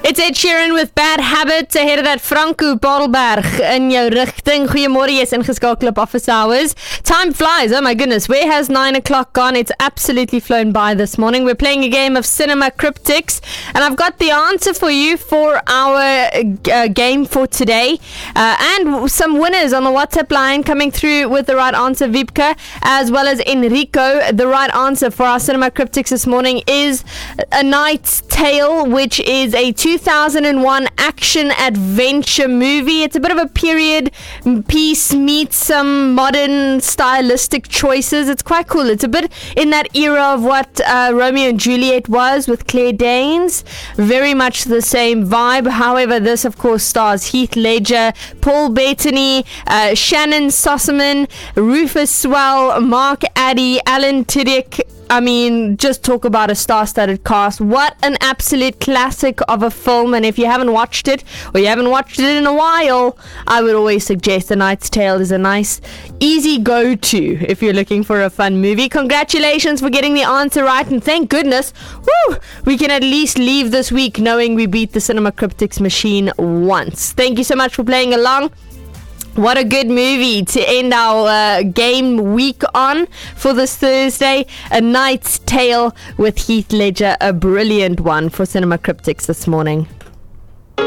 It's Ed Sheeran with Bad Habits ahead of that Franco Paarlberg in jou rigting. Goeiemôre, jy is ingeskakel op Office Hours. Time flies, oh my goodness. Where has 9 o'clock gone? It's absolutely flown by this morning. We're playing a game of Cinema Cryptics, and I've got the answer for you for our game for today. And some winners on the WhatsApp line coming through with the right answer. Vipka, as well as Enrico. The right answer for our Cinema Cryptics this morning is A Knight's Tale, which is a 2001 action-adventure movie. It's a bit of a period piece meets some modern stylistic choices. It's quite cool. It's a bit in that era of what Romeo and Juliet was with Claire Danes. Very much the same vibe. However, this, of course, stars Heath Ledger, Paul Bettany, Shannon Sossamon, Rufus Sewell, Mark Addy, Alan Tudyk. I mean, just talk about a star-studded cast. What an absolute classic of a film. And if you haven't watched it, or you haven't watched it in a while, I would always suggest A Knight's Tale is a nice, easy go-to if you're looking for a fun movie. Congratulations for getting the answer right. And thank goodness, we can at least leave this week knowing we beat the Cinema Cryptics machine once. Thank you so much for playing along. What a good movie to end our game week on for this Thursday. A Knight's Tale with Heath Ledger, a brilliant one for Cinema Cryptics this morning.